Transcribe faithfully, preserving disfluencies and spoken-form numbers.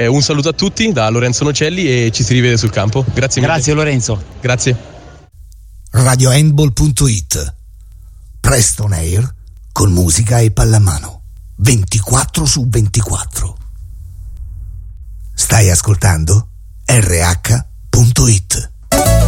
Eh, un saluto a tutti da Lorenzo Nocelli e ci si rivede sul campo. Grazie mille. Grazie Lorenzo. Grazie. radio handball punto it. Presto on air con musica e pallamano ventiquattro su ventiquattro. Stai ascoltando R H punto it.